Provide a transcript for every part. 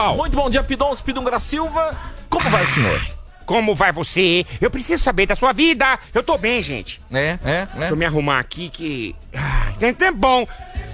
Muito bom dia, Pidoncio, Pidungra Silva. Como vai o senhor? Como vai você? Eu preciso saber da sua vida. Eu tô bem, gente. Deixa eu me arrumar aqui que... é bom.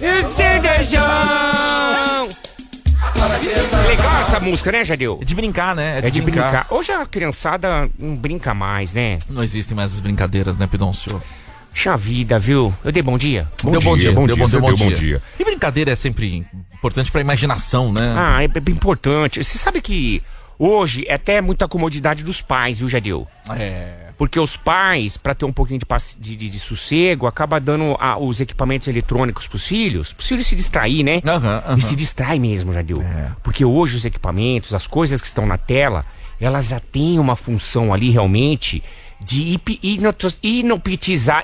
Legal essa música, né, Jadeu? É de brincar, né? É de brincar. Hoje a criançada não brinca mais, né? Não existem mais as brincadeiras, né, Pidoncio? Puxa vida, viu? Eu dei bom dia. Deu bom dia. E brincadeira é sempre importante pra imaginação, né? É bem importante. Você sabe que hoje é até muita comodidade dos pais, viu, Jadeu? Porque os pais, pra ter um pouquinho de sossego, acaba dando os equipamentos eletrônicos pros filhos se distrair, né? E se distrai mesmo, Jadeu. Porque hoje os equipamentos, as coisas que estão na tela, elas já têm uma função ali realmente de hipnotizar.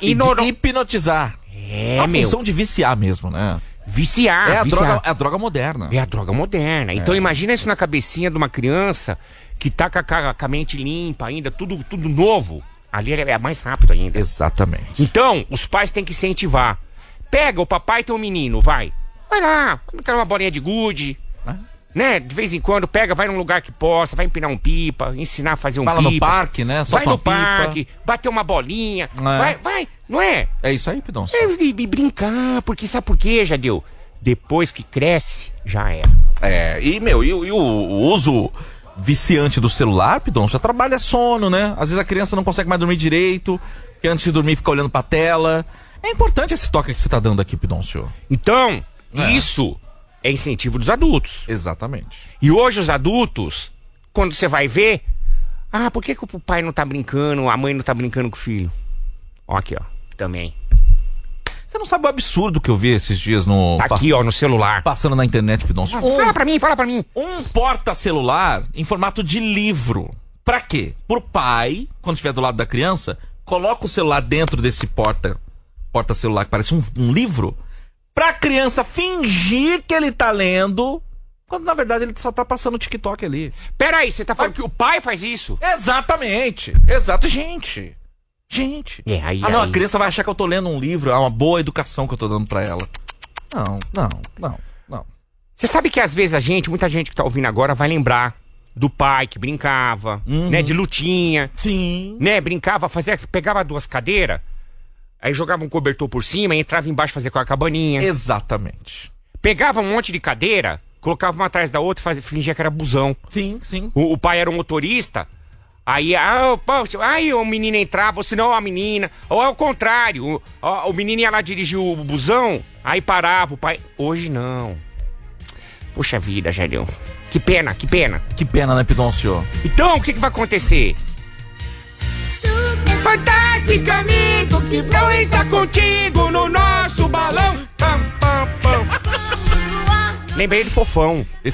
A função de viciar mesmo, né? Viciar. É a droga moderna. É a droga moderna. Então imagina isso na cabecinha de uma criança que tá com a mente limpa ainda, tudo novo. Ali é mais rápido ainda. Exatamente. Então, os pais têm que incentivar. Pega, o papai tem um menino, vai lá, vai meter uma bolinha de gude, né? De vez em quando pega, vai num lugar que possa, vai empinar um pipa, ensinar a fazer um pipa. Vai no parque, né? Vai no parque, bater uma bolinha, vai, não é? É isso aí, Pidoncio. E brincar, porque sabe por quê, Jadeu? Depois que cresce, já era. E o uso viciante do celular, Pidoncio, já trabalha sono, né? Às vezes a criança não consegue mais dormir direito, porque antes de dormir fica olhando pra tela. É importante esse toque que você tá dando aqui, Pidoncio. Então, isso é incentivo dos adultos. Exatamente. E hoje os adultos, quando você vai ver, por que o pai não tá brincando, a mãe não tá brincando com o filho? Ó aqui, ó, também. Você não sabe o absurdo que eu vi esses dias no... Tá aqui, ó, no celular. Passando na internet, Pidoncio. Fala pra mim. Um porta-celular em formato de livro. Pra quê? Pro pai, quando estiver do lado da criança, coloca o celular dentro desse porta-celular que parece um livro, pra criança fingir que ele tá lendo, quando na verdade ele só tá passando o TikTok ali. Peraí, você tá falando que o pai faz isso? Exatamente. Gente. A criança vai achar que eu tô lendo um livro, é uma boa educação que eu tô dando pra ela. Não. Você sabe que às vezes muita gente que tá ouvindo agora vai lembrar do pai que brincava, né, de lutinha. Sim. Né, brincava, pegava 2 cadeiras, aí jogava um cobertor por cima e entrava embaixo fazer com a cabaninha. Exatamente. Pegava um monte de cadeira, colocava uma atrás da outra e fingia que era busão. Sim. O pai era um motorista. Aí, o menino entrava, ou senão a menina, ou ao contrário, o menino ia lá dirigir o busão, aí parava o pai. Hoje não. Puxa vida, Jadeu. Que pena. Que pena, né, Pidoncio? Então, o que vai acontecer? Fantástico amigo que não está contigo no nosso balão. Lembrei do Fofão.